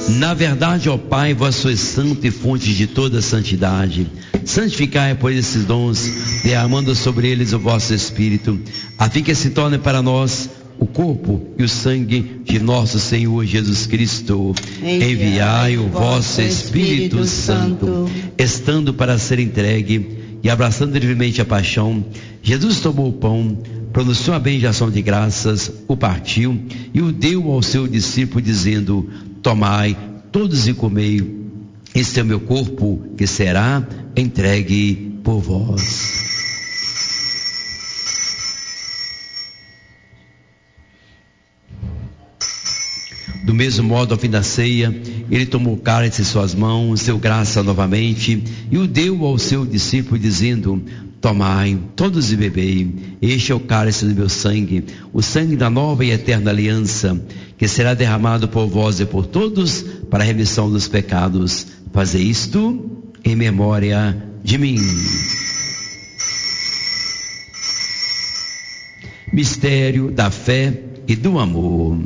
Na verdade, ó Pai, vós sois santo e fonte de toda santidade. Santificai, pois, esses dons, derramando sobre eles o vosso Espírito, a fim que se torne para nós o corpo e o sangue de nosso Senhor Jesus Cristo. Enviai o vosso Espírito Santo, estando para ser entregue e abraçando livremente a paixão, Jesus tomou o pão, pronunciou a bendição de graças, o partiu e o deu ao seu discípulo, dizendo: tomai todos e comei, este é o meu corpo que será entregue por vós. Do mesmo modo, ao fim da ceia, ele tomou o cálice em suas mãos, deu graça novamente e o deu ao seu discípulo, dizendo: tomai todos e bebei, este é o cálice do meu sangue, o sangue da nova e eterna aliança, que será derramado por vós e por todos para a remissão dos pecados. Fazei isto em memória de mim. Mistério da fé e do amor.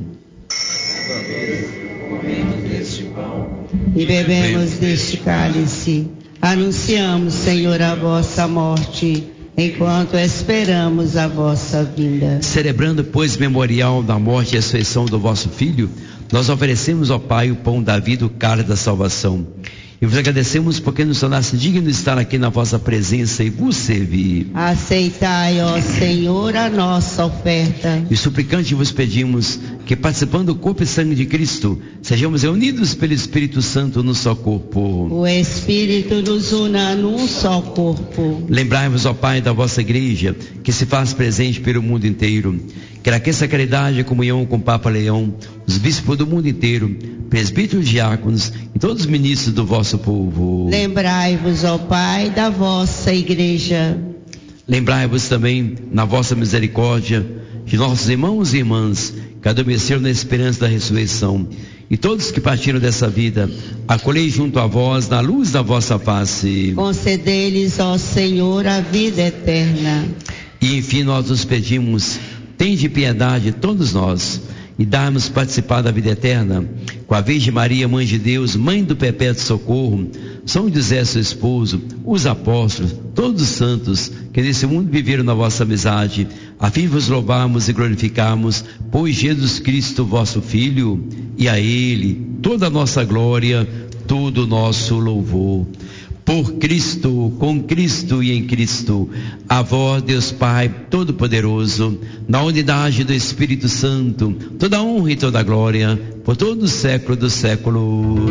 E bebemos deste cálice, anunciamos, Senhor, a vossa morte, enquanto esperamos a vossa vinda. Celebrando, pois, memorial da morte e ressurreição do vosso Filho, nós oferecemos ao Pai o pão da vida, o cálice da salvação. E vos agradecemos porque nos tornaste digno de estar aqui na vossa presença e vos servir. Aceitai, ó Senhor, a nossa oferta. E suplicante vos pedimos que, participando do corpo e sangue de Cristo, sejamos reunidos pelo Espírito Santo no só corpo. O Espírito nos una num só corpo. Lembrai-vos, ó Pai, da vossa igreja, que se faz presente pelo mundo inteiro. Que aqueça a caridade e comunhão com o Papa Leão, os bispos do mundo inteiro, presbíteros, diáconos e todos os ministros do vosso povo. Lembrai-vos, ó Pai, da vossa igreja. Lembrai-vos também, na vossa misericórdia, de nossos irmãos e irmãs que adormeceram na esperança da ressurreição, e todos que partiram dessa vida, acolhei junto a vós na luz da vossa face. Concedei-lhes, ó Senhor, a vida eterna. E enfim nós nos pedimos: tende piedade de todos nós e dá-nos participar da vida eterna com a Virgem Maria, Mãe de Deus, Mãe do Perpétuo Socorro, São José, seu esposo, os apóstolos, todos os santos que nesse mundo viveram na vossa amizade, a fim de vos louvarmos e glorificarmos por Jesus Cristo, vosso Filho, e a Ele toda a nossa glória, todo o nosso louvor. Por Cristo, com Cristo e em Cristo, a vós, Deus Pai Todo-Poderoso, na unidade do Espírito Santo, toda honra e toda glória, por todo o século dos séculos.